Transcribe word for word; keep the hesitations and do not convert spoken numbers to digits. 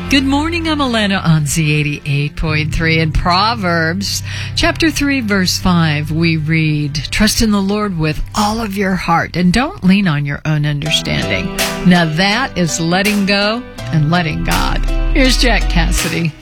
Good morning, I'm Elena on Z eighty-eight point three. In Proverbs chapter three, verse five, we read, "Trust in the Lord with all of your heart and don't lean on your own understanding." Now that is letting go and letting God. Here's Jack Cassidy.